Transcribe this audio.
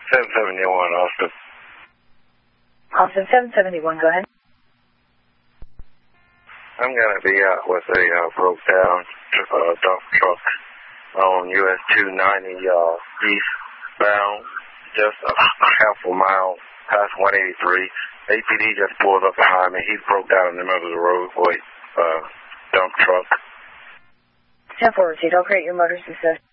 771, Austin. Austin 771, go ahead. I'm going to be out with a broke down dump truck on US 290 eastbound, just a half a mile past 183. APD just pulled up behind me. He broke down in the middle of the road with dump truck. 10-4, I'll create your motor's success.